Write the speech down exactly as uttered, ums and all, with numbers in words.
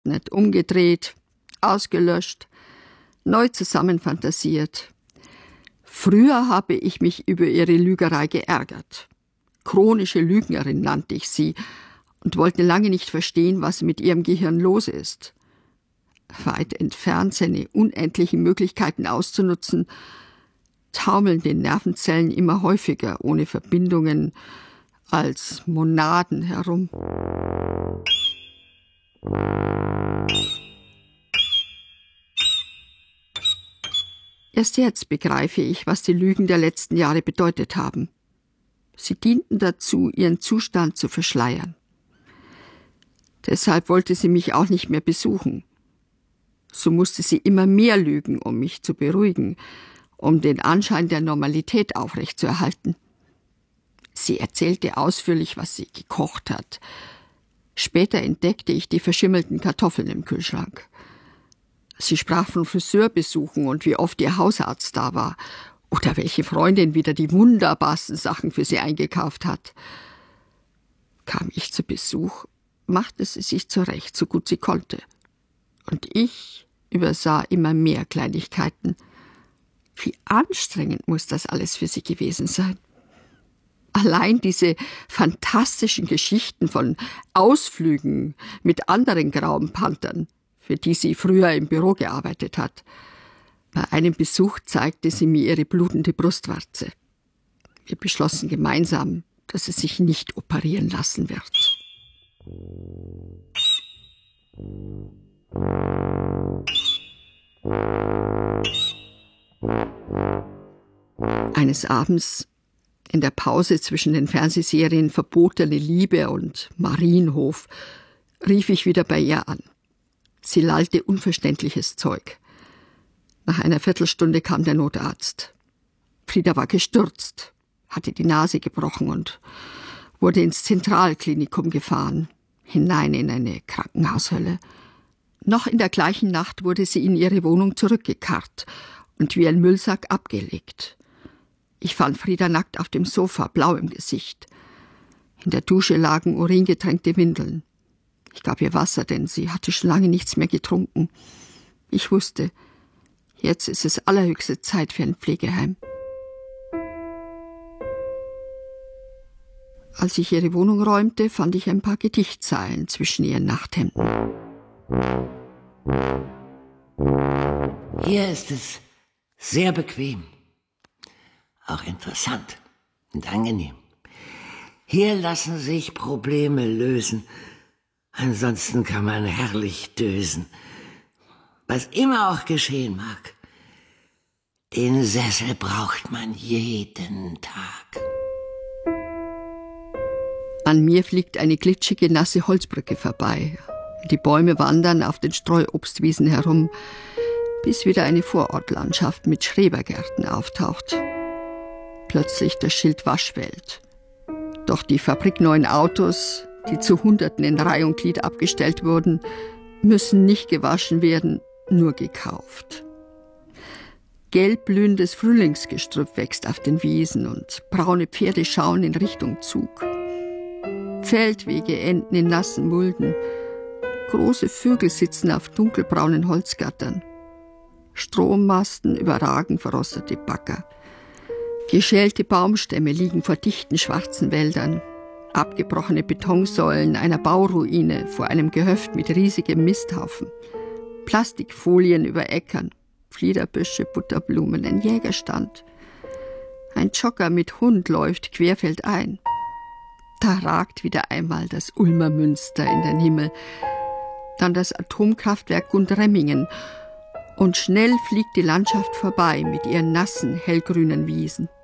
nicht umgedreht, ausgelöscht, neu zusammenfantasiert. Früher habe ich mich über ihre Lügerei geärgert. Chronische Lügnerin nannte ich sie und wollte lange nicht verstehen, was mit ihrem Gehirn los ist. Weit entfernt, seine unendlichen Möglichkeiten auszunutzen, taumeln den Nervenzellen immer häufiger ohne Verbindungen als Monaden herum. Erst jetzt begreife ich, was die Lügen der letzten Jahre bedeutet haben. Sie dienten dazu, ihren Zustand zu verschleiern. Deshalb wollte sie mich auch nicht mehr besuchen. So musste sie immer mehr lügen, um mich zu beruhigen, um den Anschein der Normalität aufrechtzuerhalten. Sie erzählte ausführlich, was sie gekocht hat. Später entdeckte ich die verschimmelten Kartoffeln im Kühlschrank. Sie sprach von Friseurbesuchen und wie oft ihr Hausarzt da war oder welche Freundin wieder die wunderbarsten Sachen für sie eingekauft hat. Kam ich zu Besuch, machte sie sich zurecht, so gut sie konnte. Und ich übersah immer mehr Kleinigkeiten. Wie anstrengend muss das alles für sie gewesen sein. Allein diese fantastischen Geschichten von Ausflügen mit anderen grauen Panthern, für die sie früher im Büro gearbeitet hat. Bei einem Besuch zeigte sie mir ihre blutende Brustwarze. Wir beschlossen gemeinsam, dass sie sich nicht operieren lassen wird. Eines Abends, in der Pause zwischen den Fernsehserien Verbotene Liebe und Marienhof, rief ich wieder bei ihr an. Sie lallte unverständliches Zeug. Nach einer Viertelstunde kam der Notarzt. Frieda war gestürzt, hatte die Nase gebrochen und wurde ins Zentralklinikum gefahren, hinein in eine Krankenhaushölle. Noch in der gleichen Nacht wurde sie in ihre Wohnung zurückgekarrt und wie ein Müllsack abgelegt. Ich fand Frieda nackt auf dem Sofa, blau im Gesicht. In der Dusche lagen uringetränkte Windeln. Ich gab ihr Wasser, denn sie hatte schon lange nichts mehr getrunken. Ich wusste, jetzt ist es allerhöchste Zeit für ein Pflegeheim. Als ich ihre Wohnung räumte, fand ich ein paar Gedichtzeilen zwischen ihren Nachthemden. Hier ist es sehr bequem, auch interessant und angenehm. Hier lassen sich Probleme lösen, ansonsten kann man herrlich dösen. Was immer auch geschehen mag, den Sessel braucht man jeden Tag. An mir fliegt eine glitschige, nasse Holzbrücke vorbei. Die Bäume wandern auf den Streuobstwiesen herum, bis wieder eine Vorortlandschaft mit Schrebergärten auftaucht. Plötzlich das Schild Waschwelt. Doch die fabrikneuen Autos, die zu Hunderten in Reih und Glied abgestellt wurden, müssen nicht gewaschen werden, nur gekauft. Gelb blühendes Frühlingsgestrüpp wächst auf den Wiesen und braune Pferde schauen in Richtung Zug. Feldwege enden in nassen Mulden. Große Vögel sitzen auf dunkelbraunen Holzgattern. Strommasten überragen verrostete Bagger. Geschälte Baumstämme liegen vor dichten schwarzen Wäldern. Abgebrochene Betonsäulen einer Bauruine vor einem Gehöft mit riesigem Misthaufen. Plastikfolien über Äckern, Fliederbüsche, Butterblumen, ein Jägerstand. Ein Jogger mit Hund läuft querfeldein. Da ragt wieder einmal das Ulmer Münster in den Himmel. Dann das Atomkraftwerk Gundremmingen. Und schnell fliegt die Landschaft vorbei mit ihren nassen, hellgrünen Wiesen.